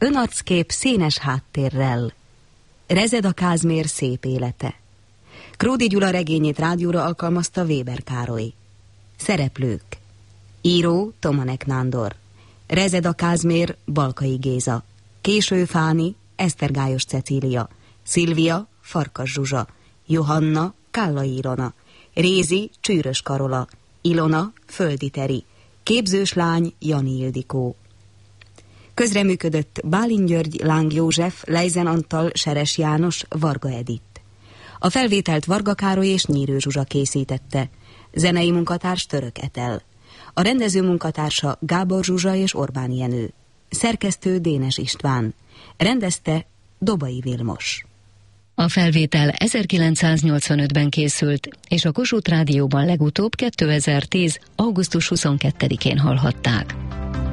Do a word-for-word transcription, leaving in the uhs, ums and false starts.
Önarckép színes háttérrel. Rezed a Kázmér szép élete. Kródi Gyula regényét rádióra alkalmazta Weber Károly. Szereplők. Író Tomanek Nándor. Rezed a Kázmér Balkai Géza. Késő Fáni Esztergályos Cecília. Szilvia Farkas Zsuzsa. Johanna Kállai Ilona. Rézi Csűrös Karola. Ilona Földi Teri. Képzős lány Jani Ildikó. Közreműködött Bálint György, Láng József, Lejzen Antal, Seres János, Varga Edith. A felvételt Varga Károly és Nyírő Zsuzsa készítette. Zenei munkatárs Török Etel. A rendező munkatársa Gábor Zsuzsa és Orbán Jenő. Szerkesztő Dénes István. Rendezte Dobai Vilmos. A felvétel ezerkilencszáznyolcvanötben készült, és a Kossuth Rádióban legutóbb kétezer-tíz. augusztus huszonkettedikén hallhatták.